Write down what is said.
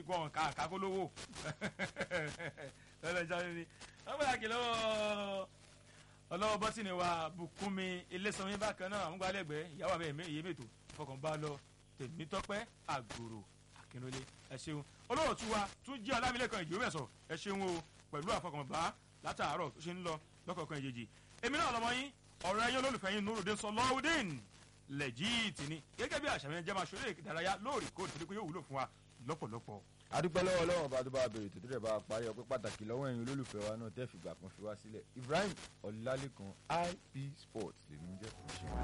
gbọ́n káàkó lówó lọ́lọ́jọ́ ní wọ́n gbọ́dọ̀ kí lọ́wọ́ ọlọ́wọ́ bọ́tìnì wa Bùkúnmi Ilésanmí bákan náà àwọn gbálẹ́gbẹ̀ẹ́ ìyàwó àbẹ̀ ìyẹ́mẹ̀tò fọkànbá lọ Tèmítọ́pẹ́ Àgbòrò Akínlólé ẹ ṣeun olóòtú wa tún jẹ́ Ọlámilékan ìjòwò mẹ́sàn ẹ ṣeun o pẹ̀lú àfọkànbá látàárọ̀ tó ṣe ń lọ lọ́kọ̀ọ̀kan ìjèjì èmi náà lọ́mọ yín ọ̀rọ̀ ẹ̀yìn olólùfẹ́ yín Nurudeen Sọláudeen Lẹ́jìtì ni gẹ́gẹ́ bí àṣà mi jẹ́ máa ṣeré ìdárayá lóòrèkóòrè torí pé yóò wúlò fún wa lọ́pọ̀lọpọ̀. adúpẹ́ lọ́wọ́ Ọlọ́run bá tó bá bèrè tó rẹ̀ bá parí ọpẹ́ pàtàkì lọ́wọ́ ẹ̀yin olólùfẹ́ wa náà tẹ́ fìgbà kan fi wá sílẹ̀ Ibrahim Ọlálékan IP Sports lèmi jẹ́.